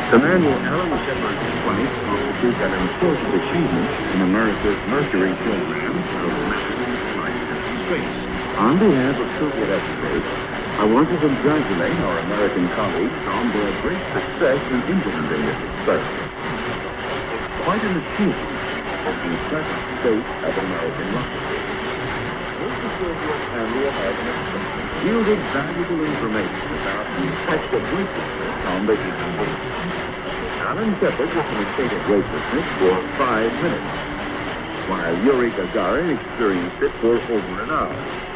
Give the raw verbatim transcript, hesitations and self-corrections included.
Commander Alan Shepard's flight constitutes an important achievement in America's Mercury program of massive flight into space. On behalf of Soviet experts, I want to congratulate our American colleagues on their great success in implementing this experiment. It's quite an achievement in the present state of American rocketry. Both the Soviet and the American experiment yielded valuable information about the effect of weightlessness on the human being. Alan Shepard was in a state of weightlessness for five minutes, while Yuri Gagarin experienced it for over an hour.